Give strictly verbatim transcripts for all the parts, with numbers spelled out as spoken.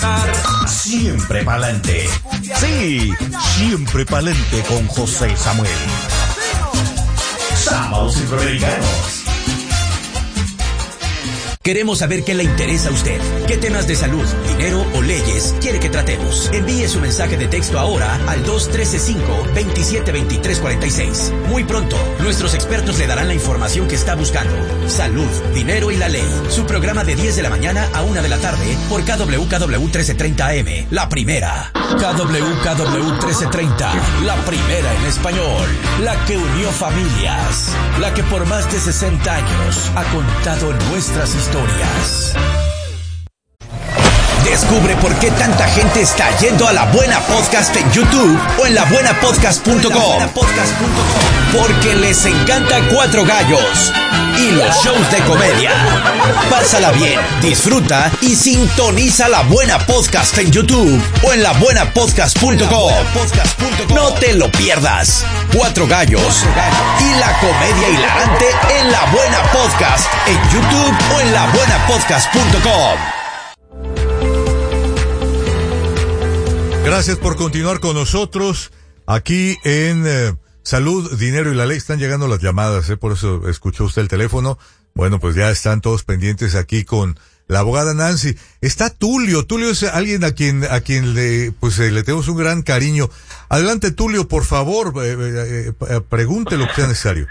progresar. Siempre pa'lante. Sí, siempre pa'lante con José Samuel. Sábados Centroamericanos. Queremos saber qué le interesa a usted. ¿Qué temas de salud, dinero o leyes quiere que tratemos? Envíe su mensaje de texto ahora al dos uno tres cinco, dos siete dos tres cuatro seis. Muy pronto, nuestros expertos le darán la información que está buscando. Salud, dinero y la ley. Su programa de diez de la mañana a una de la tarde por K W K W trece treinta A M. La primera. K W K W trece treinta. La primera en español. La que unió familias. La que por más de sesenta años ha contado nuestras historias. Descubre por qué tanta gente está yendo a La Buena Podcast en YouTube o en la buena podcast punto com. Porque les encanta Cuatro Gallos y los shows de comedia. Pásala bien, disfruta y sintoniza La Buena Podcast en YouTube o en la buena podcast punto com. No te lo pierdas. Cuatro Gallos y la comedia hilarante en La Buena Podcast en YouTube o en la buena podcast punto com. Gracias por continuar con nosotros aquí en eh, Salud, Dinero y la Ley. Están llegando las llamadas, eh, por eso escuchó usted el teléfono. Bueno, pues ya están todos pendientes aquí con la abogada Nancy. Está Tulio. Tulio es alguien a quien a quien le pues eh, le tenemos un gran cariño. Adelante, Tulio, por favor, eh, eh, eh, pregunte lo que sea necesario.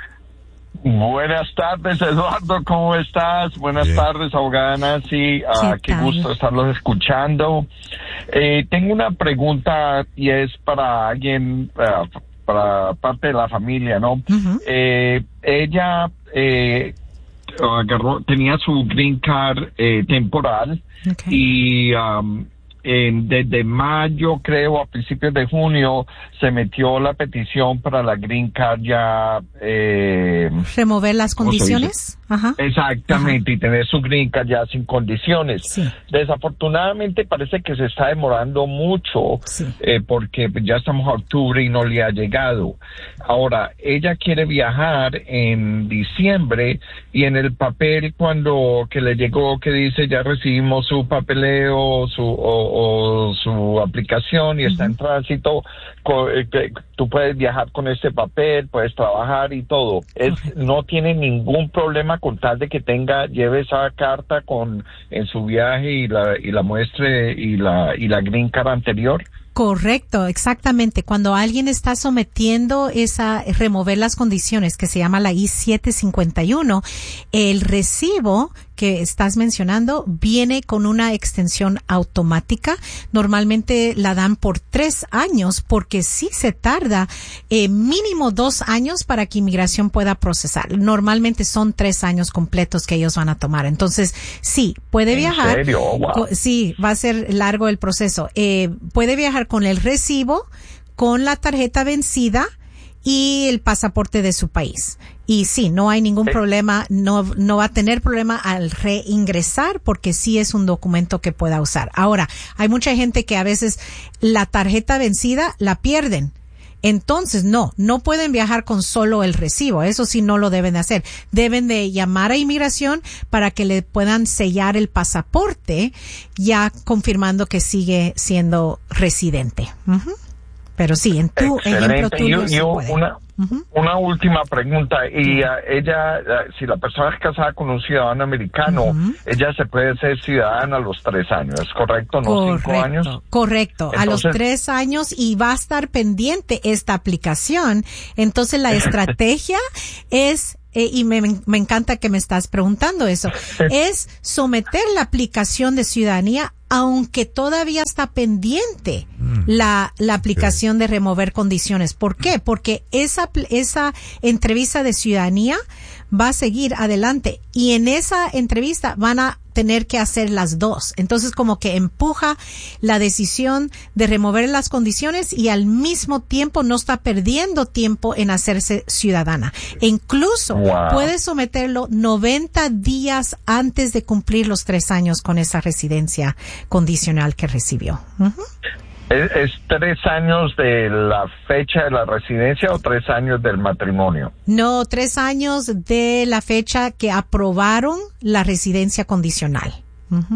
Buenas tardes, Eduardo, ¿cómo estás? Buenas Bien. tardes, abogada Nancy, uh, qué gusto estarlos escuchando. Eh, tengo una pregunta y es para alguien, uh, para parte de la familia, ¿no? Uh-huh. Eh, ella eh, agarró, tenía su green card eh, temporal, okay. y um, en, desde mayo, creo, a principios de junio, se metió la petición para la green card ya... Eh, ¿remover las condiciones? Ajá. Exactamente, Ajá. y tener su green card ya sin condiciones. Sí. Desafortunadamente parece que se está demorando mucho, sí. eh, porque ya estamos a octubre y no le ha llegado. Ahora, ella quiere viajar en diciembre y en el papel cuando que le llegó que dice ya recibimos su papeleo su o, o su aplicación y uh-huh. está en tránsito, co- eh, que tú puedes viajar con ese papel, puedes trabajar y todo. Es, no tiene ningún problema con tal de que tenga, lleve esa carta con en su viaje y la y la muestre y la y la green card anterior. Correcto, exactamente. Cuando alguien está sometiendo esa, remover las condiciones, que se llama la I siete cincuenta y uno, el recibo que estás mencionando viene con una extensión automática. Normalmente la dan por tres años porque sí se tarda eh, mínimo dos años para que inmigración pueda procesar. Normalmente son tres años completos que ellos van a tomar. Entonces, sí, puede viajar. ¿En serio? Wow. Sí, va a ser largo el proceso. Eh, puede viajar con el recibo, con la tarjeta vencida y el pasaporte de su país. Y sí, no hay ningún problema, no, no va a tener problema al reingresar porque sí es un documento que pueda usar. Ahora, hay mucha gente que a veces la tarjeta vencida la pierden. Entonces, no, no pueden viajar con solo el recibo. Eso sí no lo deben de hacer. Deben de llamar a inmigración para que le puedan sellar el pasaporte, ya confirmando que sigue siendo residente. Uh-huh. Pero sí, en tu Excelente. ejemplo tuyo yo, se yo, puede. Una, uh-huh. una última pregunta. Y uh, ella, uh, si la persona es casada con un ciudadano americano, uh-huh. ella se puede ser ciudadana a los tres años, ¿es correcto? ¿No correcto, cinco años? Correcto, entonces, a los tres años y va a estar pendiente esta aplicación. Entonces la estrategia es... Eh, y me, me encanta que me estás preguntando eso, es someter la aplicación de ciudadanía aunque todavía está pendiente mm. la, la aplicación de remover condiciones. ¿Por qué? Porque esa, esa entrevista de ciudadanía va a seguir adelante y en esa entrevista van a tener que hacer las dos. Entonces como que empuja la decisión de remover las condiciones y al mismo tiempo no está perdiendo tiempo en hacerse ciudadana. E incluso wow. puede someterlo noventa días antes de cumplir los tres años con esa residencia condicional que recibió. Uh-huh. ¿Es, ¿Es tres años de la fecha de la residencia o tres años del matrimonio? No, tres años de la fecha que aprobaron la residencia condicional. Uh-huh.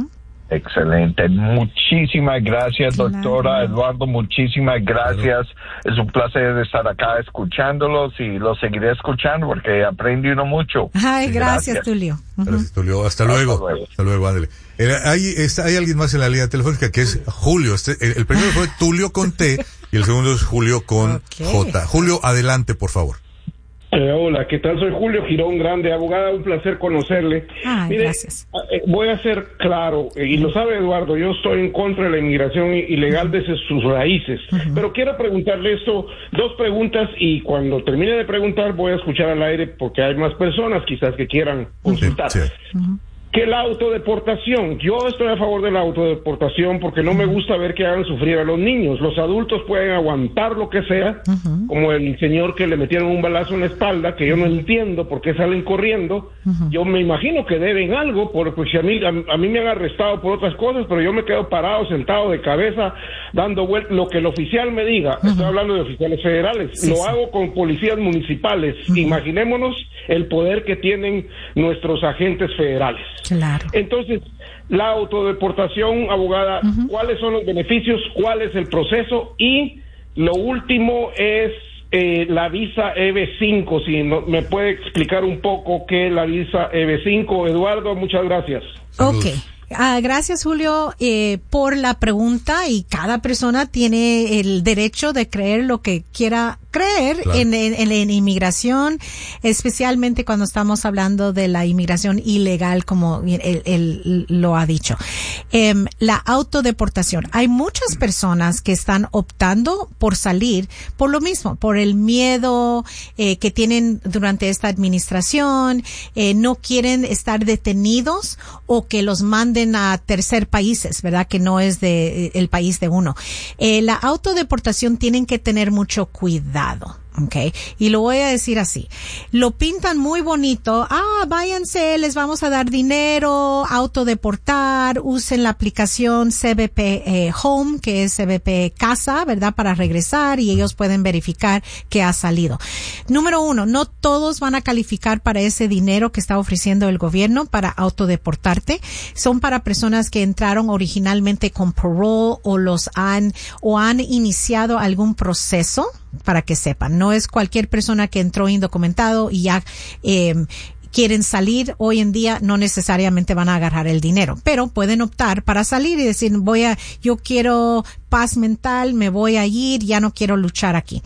Excelente. Muchísimas gracias, claro. doctora Eduardo. Muchísimas gracias. Claro. Es un placer estar acá escuchándolos y los seguiré escuchando porque aprende uno mucho. Ay, sí, gracias, gracias, Tulio. Uh-huh. Gracias, Tulio. Hasta luego. Hasta luego, Hasta luego ándale. Eh, hay, está, hay alguien más en la línea telefónica que es Julio. Este, el, el primero fue Tulio con T y el segundo es Julio con okay. J. Julio, adelante, por favor. Eh, hola, ¿qué tal? Soy Julio Girón Grande, abogada, un placer conocerle. Ah, Mire, gracias. Eh, voy a ser claro, eh, y lo sabe Eduardo, yo estoy en contra de la inmigración ilegal desde sus raíces, uh-huh. pero quiero preguntarle esto, dos preguntas, y cuando termine de preguntar voy a escuchar al aire porque hay más personas quizás que quieran consultar. Sí, sí. Uh-huh. Que la autodeportación, yo estoy a favor de la autodeportación porque no me gusta ver que hagan sufrir a los niños. Los adultos pueden aguantar lo que sea, uh-huh. como el señor que le metieron un balazo en la espalda, que yo no entiendo por qué salen corriendo. Uh-huh. Yo me imagino que deben algo, porque pues, a, mí, a, a mí me han arrestado por otras cosas, pero yo me quedo parado, sentado de cabeza, dando vueltas, lo que el oficial me diga. Uh-huh. Estoy hablando de oficiales federales. Sí, lo sí. hago con policías municipales. Uh-huh. Imaginémonos el poder que tienen nuestros agentes federales. Claro. Entonces, la autodeportación, abogada, uh-huh. ¿cuáles son los beneficios? ¿Cuál es el proceso? Y lo último es eh, la visa E B cinco. Si no, me puede explicar un poco qué es la visa E B cinco. Eduardo, muchas gracias. Ok. Ah, gracias, Julio, eh, por la pregunta, y cada persona tiene el derecho de creer lo que quiera creer claro. en, en, en inmigración, especialmente cuando estamos hablando de la inmigración ilegal, como él, él lo ha dicho. Eh, la autodeportación. Hay muchas personas que están optando por salir por lo mismo, por el miedo eh, que tienen durante esta administración, eh, no quieren estar detenidos o que los manden a tercer países, ¿verdad? Que no es de eh, el país de uno. Eh, la autodeportación tienen que tener mucho cuidado. Okay. Y lo voy a decir así. Lo pintan muy bonito. Ah, váyanse, les vamos a dar dinero, autodeportar, usen la aplicación C B P eh, Home, que es C B P Casa, ¿verdad? Para regresar y ellos pueden verificar que ha salido. Número uno, no todos van a calificar para ese dinero que está ofreciendo el gobierno para autodeportarte. Son para personas que entraron originalmente con parole o los han, o han iniciado algún proceso, para que sepan. No es cualquier persona que entró indocumentado y ya eh, quieren salir. Hoy en día no necesariamente van a agarrar el dinero, pero pueden optar para salir y decir, voy a, yo quiero paz mental, me voy a ir, ya no quiero luchar aquí.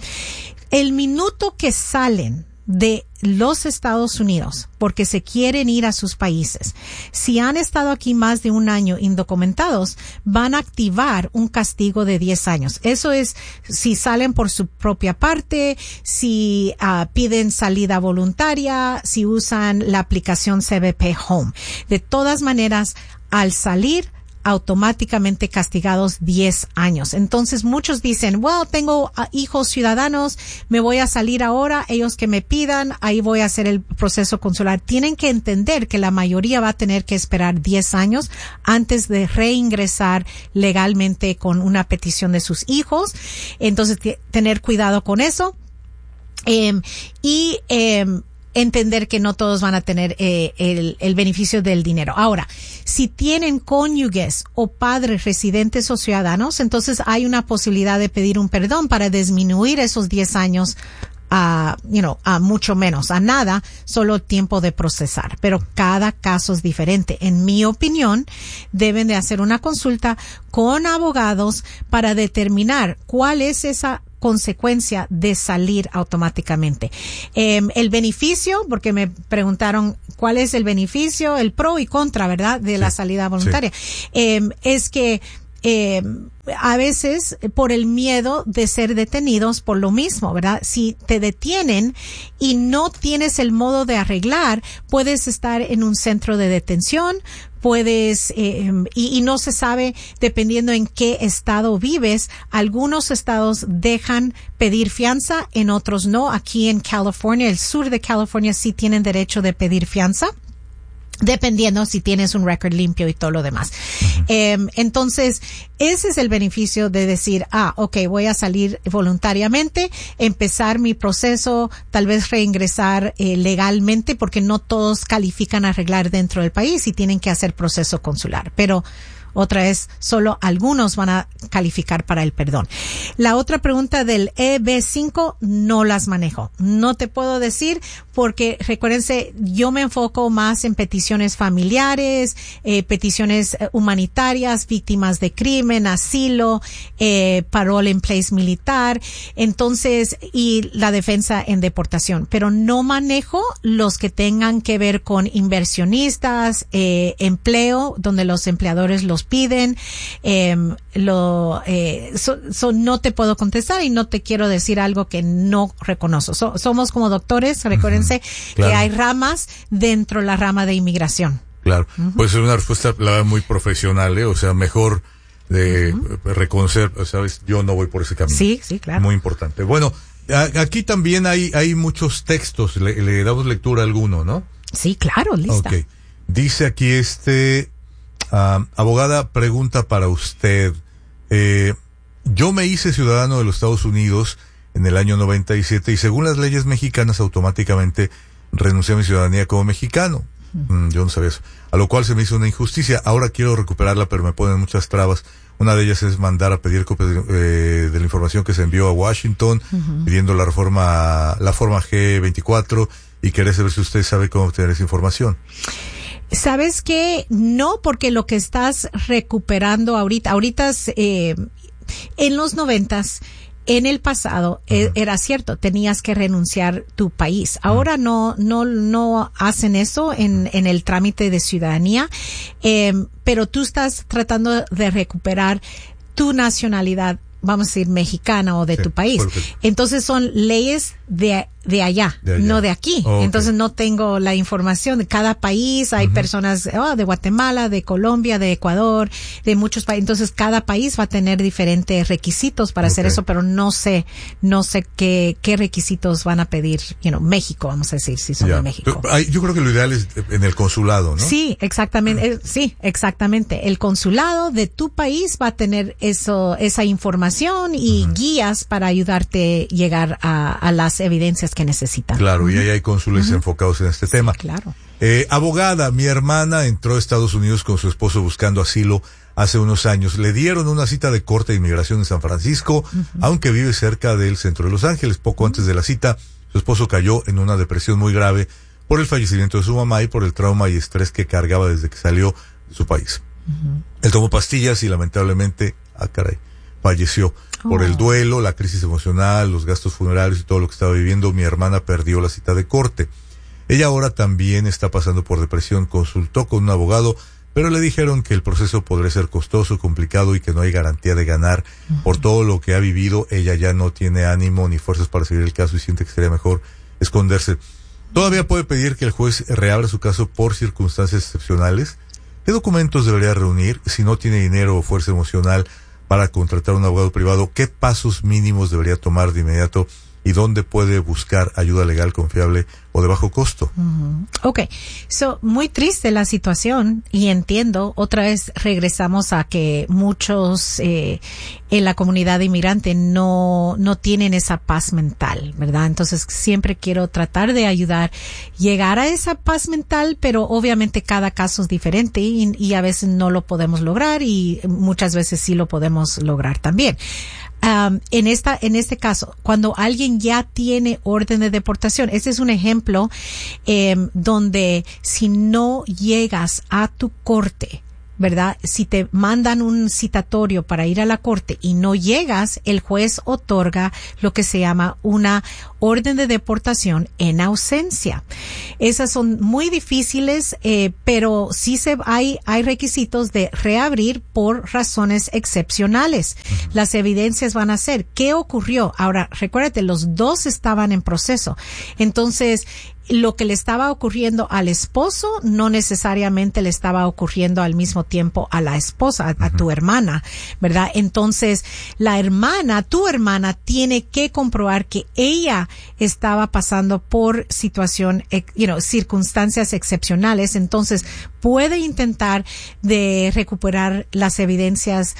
El minuto que salen de los Estados Unidos porque se quieren ir a sus países, si han estado aquí más de un año indocumentados, van a activar un castigo de diez años. Eso es si salen por su propia parte, si uh, piden salida voluntaria, si usan la aplicación C B P Home. De todas maneras, al salir, automáticamente castigados diez años. Entonces muchos dicen, well, tengo uh, hijos ciudadanos, me voy a salir ahora, ellos que me pidan, ahí voy a hacer el proceso consular. Tienen que entender que la mayoría va a tener que esperar diez años antes de reingresar legalmente con una petición de sus hijos. Entonces, t- tener cuidado con eso. Eh, y, eh, entender que no todos van a tener eh, el, el beneficio del dinero. Ahora, si tienen cónyuges o padres residentes o ciudadanos, entonces hay una posibilidad de pedir un perdón para disminuir esos diez años a, you know, a mucho menos, a nada, solo tiempo de procesar. Pero cada caso es diferente. En mi opinión, deben de hacer una consulta con abogados para determinar cuál es esa consecuencia de salir automáticamente. Eh, el beneficio, porque me preguntaron cuál es el beneficio, el pro y contra, ¿verdad?, de sí, la salida voluntaria. Sí. Eh, es que eh, a veces por el miedo de ser detenidos por lo mismo, ¿verdad? Si te detienen y no tienes el modo de arreglar, puedes estar en un centro de detención, puedes, eh, y, y no se sabe, dependiendo en qué estado vives, algunos estados dejan pedir fianza, en otros no. Aquí en California, el sur de California, sí tienen derecho de pedir fianza, dependiendo si tienes un récord limpio y todo lo demás. Uh-huh. Eh, entonces, ese es el beneficio de decir, ah, okay, voy a salir voluntariamente, empezar mi proceso, tal vez reingresar eh, legalmente, porque no todos califican a arreglar dentro del país y tienen que hacer proceso consular. Pero Otra vez, solo algunos van a calificar para el perdón. La otra pregunta del E B cinco, no las manejo. No te puedo decir porque, recuérdense, yo me enfoco más en peticiones familiares, eh, peticiones humanitarias, víctimas de crimen, asilo, eh, parole en place militar, entonces, y la defensa en deportación. Pero no manejo los que tengan que ver con inversionistas, eh, empleo, donde los empleadores los piden, eh, lo, eh, so, so no te puedo contestar y no te quiero decir algo que no reconozco. So, somos como doctores, recuérdense, uh-huh. Claro. Que hay ramas dentro de la rama de inmigración. Claro, uh-huh. Pues es una respuesta la verdad, muy profesional, ¿eh? O sea, mejor de uh-huh. reconocer, ¿sabes? Yo no voy por ese camino. Sí, sí, claro. Muy importante. Bueno, a, aquí también hay hay muchos textos, le, le damos lectura a alguno, ¿no? Sí, claro, lista. Okay. Dice aquí este, uh, abogada, pregunta para usted. Eh, yo me hice ciudadano de los Estados Unidos en el año noventa y siete y según las leyes mexicanas automáticamente renuncié a mi ciudadanía como mexicano. Mm, yo no sabía eso. A lo cual se me hizo una injusticia. Ahora quiero recuperarla, pero me ponen muchas trabas. Una de ellas es mandar a pedir copias de, eh, de la información que se envió a Washington, uh-huh. pidiendo la reforma, la forma G veinticuatro, y quería saber si usted sabe cómo obtener esa información. ¿Sabes qué? No, porque lo que estás recuperando ahorita, ahorita eh, en los noventas, en el pasado, uh-huh. eh, era cierto, tenías que renunciar tu país. Ahora uh-huh. no, no, no hacen eso en, en el trámite de ciudadanía, eh, pero tú estás tratando de recuperar tu nacionalidad, vamos a decir, mexicana o de sí, tu país. Perfecto. Entonces son leyes de, de allá, de allá, no de aquí. Oh, Entonces okay. no tengo la información de cada país. Hay uh-huh. personas oh, de Guatemala, de Colombia, de Ecuador, de muchos países. Entonces cada país va a tener diferentes requisitos para okay. hacer eso, pero no sé, no sé qué, qué requisitos van a pedir, you know, México, vamos a decir, si son yeah. de México. Pero, yo creo que lo ideal es en el consulado, ¿no? Sí, exactamente. Uh-huh. Sí, exactamente. El consulado de tu país va a tener eso, esa información y uh-huh. guías para ayudarte a llegar a, a las evidencias que necesitan. Claro, uh-huh. y ahí hay cónsules uh-huh. enfocados en este sí, tema. Claro. Eh, abogada, mi hermana entró a Estados Unidos con su esposo buscando asilo hace unos años. Le dieron una cita de corte de inmigración en San Francisco, uh-huh. aunque vive cerca del centro de Los Ángeles. Poco uh-huh. antes de la cita, su esposo cayó en una depresión muy grave por el fallecimiento de su mamá y por el trauma y estrés que cargaba desde que salió de su país. Uh-huh. Él tomó pastillas y lamentablemente, ah caray, falleció. Por oh. el duelo, la crisis emocional, los gastos funerarios y todo lo que estaba viviendo, mi hermana perdió la cita de corte. Ella ahora también está pasando por depresión, consultó con un abogado, pero le dijeron que el proceso podría ser costoso, complicado y que no hay garantía de ganar. Uh-huh. Por todo lo que ha vivido, ella ya no tiene ánimo ni fuerzas para seguir el caso y siente que sería mejor esconderse. Todavía puede pedir que el juez reabra su caso por circunstancias excepcionales. ¿Qué documentos debería reunir si no tiene dinero o fuerza emocional para contratar un abogado privado? ¿Qué pasos mínimos debería tomar de inmediato y dónde puede buscar ayuda legal confiable o de bajo costo? Uh-huh. Okay, so muy triste la situación y entiendo. Otra vez regresamos a que muchos eh, en la comunidad inmigrante no no tienen esa paz mental, ¿verdad? Entonces siempre quiero tratar de ayudar llegar a esa paz mental, pero obviamente cada caso es diferente y, y a veces no lo podemos lograr y muchas veces sí lo podemos lograr también. Um, en esta, en este caso, cuando alguien ya tiene orden de deportación, este es un ejemplo eh, donde si no llegas a tu corte, ¿verdad? Si te mandan un citatorio para ir a la corte y no llegas, el juez otorga lo que se llama una orden de deportación en ausencia. Esas son muy difíciles, eh, pero sí se hay hay requisitos de reabrir por razones excepcionales. Uh-huh. Las evidencias van a ser qué ocurrió. Ahora, recuérdate, los dos estaban en proceso. Entonces, lo que le estaba ocurriendo al esposo no necesariamente le estaba ocurriendo al mismo tiempo a la esposa, a, a tu hermana, ¿verdad? Entonces, la hermana, tu hermana, tiene que comprobar que ella estaba pasando por situación, you know, circunstancias excepcionales. Entonces, puede intentar de recuperar las evidencias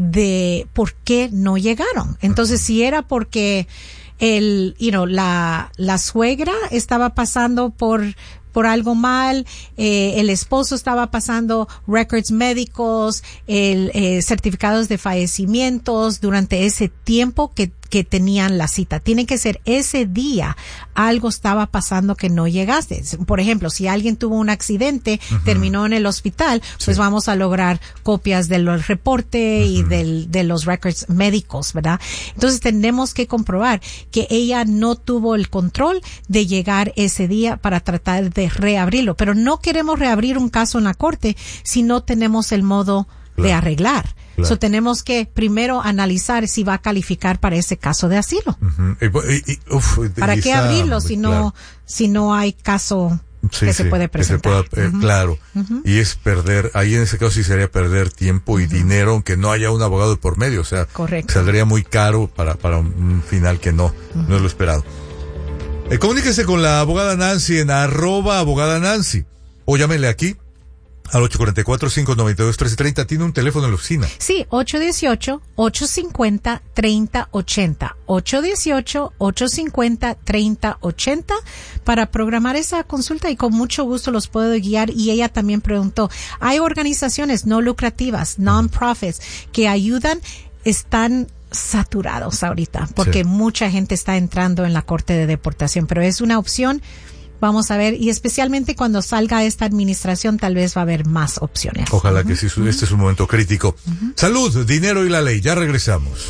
de por qué no llegaron. Entonces, si era porque el, you know, la, la suegra estaba pasando por, por algo mal, eh, el esposo estaba pasando records médicos, el, eh, certificados de fallecimientos durante ese tiempo que que tenían la cita. Tiene que ser ese día. Algo estaba pasando que no llegaste. Por ejemplo, si alguien tuvo un accidente, uh-huh. terminó en el hospital, pues sí. vamos a lograr copias del reporte uh-huh. y del, de los records médicos, ¿verdad? Entonces tenemos que comprobar que ella no tuvo el control de llegar ese día para tratar de reabrirlo. Pero no queremos reabrir un caso en la corte si no tenemos el modo claro. de arreglar. Claro. So, tenemos que primero analizar si va a calificar para ese caso de asilo. Uh-huh. y, y, uf, ¿Para qué abrirlo si no, claro. si no hay caso sí, que sí, se puede presentar? Que se pueda, eh, uh-huh. Claro. Uh-huh. Y es perder, ahí en ese caso sí sería perder tiempo y uh-huh. dinero, aunque no haya un abogado por medio. O sea, correcto. Saldría muy caro para, para un final que no, uh-huh. no es lo esperado. Eh, comuníquese con la abogada Nancy en arroba abogada Nancy. O llámenle aquí. Al ocho cuatro cuatro, cinco nueve dos, uno tres tres cero. ¿Tiene un teléfono en la oficina? Sí, ocho uno ocho, ocho cinco cero, tres cero ocho cero. ocho uno ocho, ocho cinco cero, tres cero ocho cero para programar esa consulta y con mucho gusto los puedo guiar. Y ella también preguntó, ¿hay organizaciones no lucrativas, non-profits, que ayudan? Están saturados ahorita porque sí. mucha gente está entrando en la corte de deportación, pero es una opción. Vamos a ver, y especialmente cuando salga esta administración, tal vez va a haber más opciones. Ojalá uh-huh. que sí, este es un momento crítico. Uh-huh. Salud, dinero y la ley. Ya regresamos.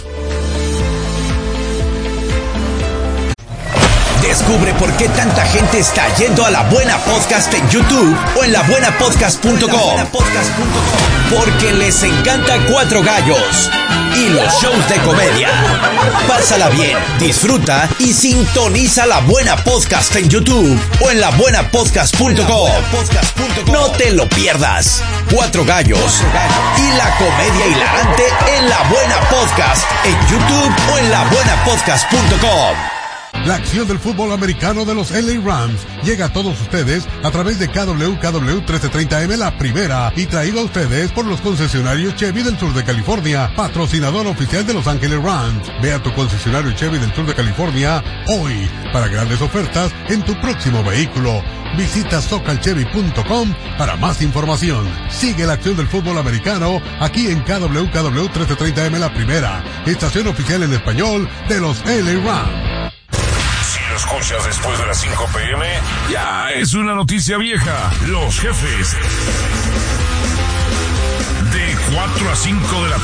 Descubre por qué tanta gente está yendo a La Buena Podcast en YouTube o en la buena podcast punto com. Porque les encanta Cuatro Gallos y los shows de comedia. Pásala bien, disfruta y sintoniza La Buena Podcast en YouTube o en la buena podcast punto com. No te lo pierdas. Cuatro Gallos y la comedia hilarante en La Buena Podcast en YouTube o en la buena podcast punto com. La acción del fútbol americano de los L A Rams llega a todos ustedes a través de K W K W trece treinta M La Primera y traído a ustedes por los concesionarios Chevy del sur de California, patrocinador oficial de Los Ángeles Rams. Ve a tu concesionario Chevy del sur de California hoy para grandes ofertas en tu próximo vehículo. Visita socal chevy punto com para más información. Sigue la acción del fútbol americano aquí en K W K W trece treinta M La Primera, estación oficial en español de los L A Rams. Si lo escuchas después de las cinco p.m., ya es una noticia vieja. Los jefes. De cuatro a cinco de la